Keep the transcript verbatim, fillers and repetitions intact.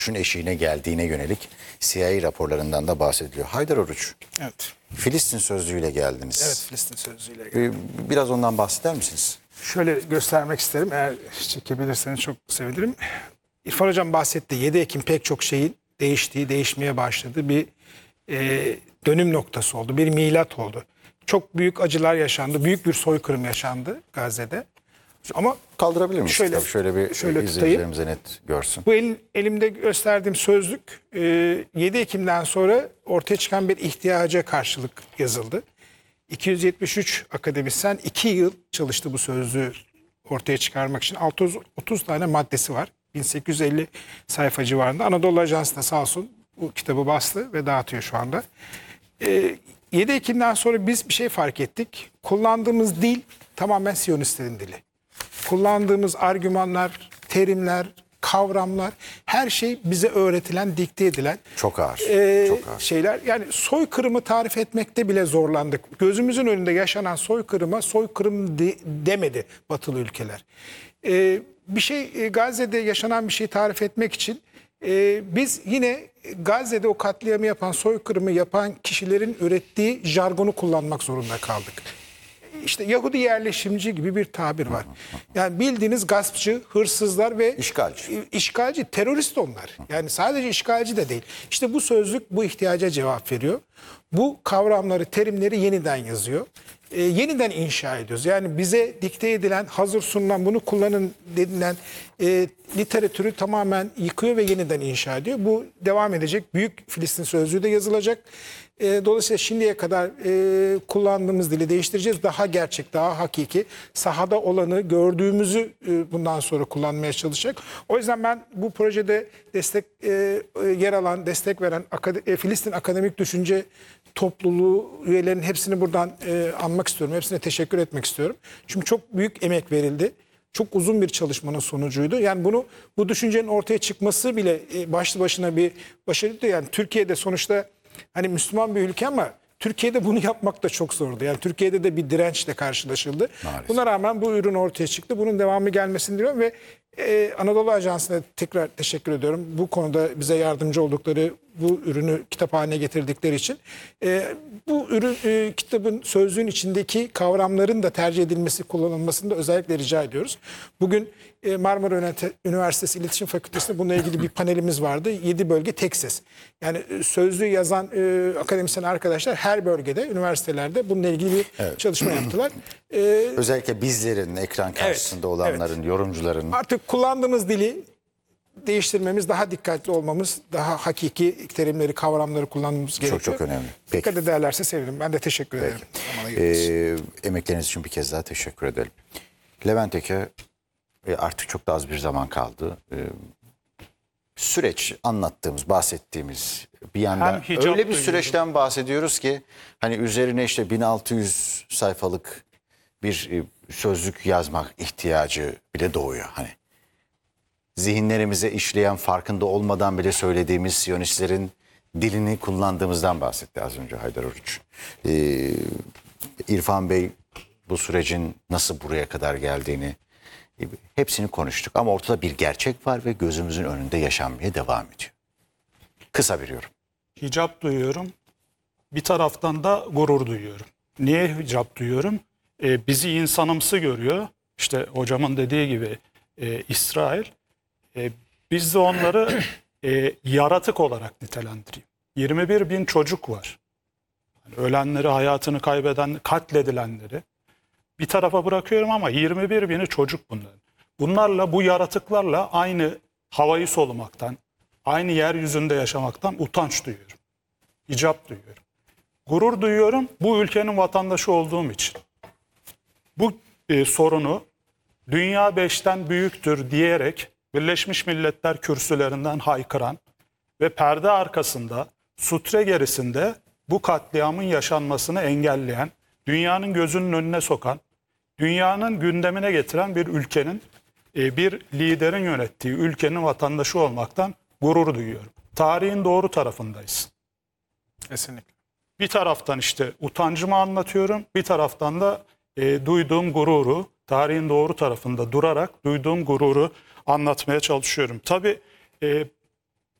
Oruç'un eşiğine geldiğine yönelik C I A raporlarından da bahsediliyor. Haydar Oruç, Evet. Filistin sözlüğüyle geldiniz. Evet, Filistin sözlüğüyle geldim. Ee, Biraz ondan bahseder misiniz? Şöyle göstermek isterim. Eğer çekebilirseniz çok sevinirim. İrfan Hocam bahsetti. yedi Ekim pek çok şeyin değiştiği, değişmeye başladığı bir e, dönüm noktası oldu. Bir milat oldu. Çok büyük acılar yaşandı. Büyük bir soykırım yaşandı Gazze'de. Ama Kaldırabilir misiniz? Şöyle- Tabii şöyle bir şöyle izleyicilerimize net görsün. bu el, elimde gösterdiğim sözlük e, yedi Ekim'den sonra ortaya çıkan bir ihtiyaca karşılık yazıldı. iki yüz yetmiş üç akademisyen iki yıl çalıştı bu sözlüğü ortaya çıkarmak için. altı yüz otuz tane maddesi var. bin sekiz yüz elli sayfa civarında. Anadolu Ajansı da sağ olsun bu kitabı bastı ve dağıtıyor şu anda. E, yedi Ekim'den sonra biz bir şey fark ettik. Kullandığımız dil tamamen Siyonistlerin dili. Kullandığımız argümanlar, terimler, kavramlar, her şey bize öğretilen, dikte edilen Çok ağır. e, çok ağır. şeyler. Yani soykırımı tarif etmekte bile zorlandık. Gözümüzün önünde yaşanan soykırıma soykırım de, demedi batılı ülkeler. E, bir şey e, Gazze'de yaşanan bir şeyi tarif etmek için e, biz yine Gazze'de o katliamı yapan, soykırımı yapan kişilerin ürettiği jargonu kullanmak zorunda kaldık. İşte Yahudi yerleşimci gibi bir tabir var. Yani bildiğiniz gaspçı, hırsızlar ve İşgalci. işgalci, terörist onlar. Yani sadece işgalci de değil. İşte bu sözlük bu ihtiyaca cevap veriyor. Bu kavramları, terimleri yeniden yazıyor. Ee, yeniden inşa ediyoruz. Yani bize dikte edilen, hazır sunulan, bunu kullanın denilen e, literatürü tamamen yıkıyor ve yeniden inşa ediyor. Bu devam edecek. Büyük Filistin sözlüğü de yazılacak. E, dolayısıyla şimdiye kadar e, kullandığımız dili değiştireceğiz. Daha gerçek, daha hakiki, sahada olanı, gördüğümüzü e, bundan sonra kullanmaya çalışacak. O yüzden ben bu projede destek e, e, yer alan, destek veren akade, e, Filistin Akademik Düşünce Topluluğu üyelerinin hepsini buradan e, anmak istiyorum. Hepsine teşekkür etmek istiyorum. Çünkü çok büyük emek verildi. Çok uzun bir çalışmanın sonucuydu. Yani bunu bu düşüncenin ortaya çıkması bile e, başlı başına bir başarıydı. Yani Türkiye'de sonuçta hani Müslüman bir ülke ama Türkiye'de bunu yapmak da çok zordu. Yani Türkiye'de de bir dirençle karşılaşıldı. Maalesef. Buna rağmen bu ürün ortaya çıktı. Bunun devamı gelmesini diliyorum ve e, Anadolu Ajansı'na tekrar teşekkür ediyorum. Bu konuda bize yardımcı oldukları, bu ürünü kitap haline getirdikleri için. E, bu ürün e, kitabın, sözlüğün içindeki kavramların da tercih edilmesi, kullanılmasını da özellikle rica ediyoruz. Bugün e, Marmara Üniversitesi İletişim Fakültesi'nde bununla ilgili bir panelimiz vardı. yedi bölge tek ses. Yani e, sözlüğü yazan e, akademisyen arkadaşlar her bölgede, üniversitelerde bununla ilgili bir Evet. çalışma yaptılar. E, Özellikle bizlerin, ekran karşısında Evet, olanların, yorumcuların. Artık kullandığımız dili değiştirmemiz, daha dikkatli olmamız, daha hakiki terimleri, kavramları kullanmamız gerekiyor. çok önemli. Peki. Dikkat ederlerse sevinirim. Ben de teşekkür ederim. Zamana ayırdığınız için. Ee, emekleriniz için bir kez daha teşekkür edelim. Levent Eke, e, artık çok da az bir zaman kaldı. Ee, süreç anlattığımız, bahsettiğimiz bir yandan Hem hicap öyle bir duyuyorum. süreçten bahsediyoruz ki hani üzerine işte bin altı yüz sayfalık bir e, sözlük yazmak ihtiyacı bile doğuyor. Hani zihinlerimize işleyen, farkında olmadan bile söylediğimiz Siyonistlerin dilini kullandığımızdan bahsetti az önce Haydar Oruç. Ee, İrfan Bey bu sürecin nasıl buraya kadar geldiğini e, hepsini konuştuk. Ama ortada bir gerçek var ve gözümüzün önünde yaşanmaya devam ediyor. Kısa bir yorum. Hicap duyuyorum. Bir taraftan da gurur duyuyorum. Niye hicap duyuyorum? Ee, bizi insanımsı görüyor. İşte hocamın dediği gibi e, İsrail. E, biz de onları e, yaratık olarak nitelendireyim. yirmi bir bin çocuk var. Yani ölenleri, hayatını kaybeden, katledilenleri bir tarafa bırakıyorum ama yirmi bir bini çocuk bunların. Bunlarla, bu yaratıklarla aynı havayı solumaktan, aynı yeryüzünde yaşamaktan utanç duyuyorum. Hicap duyuyorum. Gurur duyuyorum bu ülkenin vatandaşı olduğum için. Bu e, sorunu dünya beşten büyüktür diyerek Birleşmiş Milletler kürsülerinden haykıran ve perde arkasında, sutre gerisinde bu katliamın yaşanmasını engelleyen, dünyanın gözünün önüne sokan, dünyanın gündemine getiren bir ülkenin, e, bir liderin yönettiği ülkenin vatandaşı olmaktan gurur duyuyorum. Tarihin doğru tarafındayız. Kesinlikle. Bir taraftan işte utancımı anlatıyorum, bir taraftan da e, duyduğum gururu, tarihin doğru tarafında durarak duyduğum gururu anlatmaya çalışıyorum. Tabii e,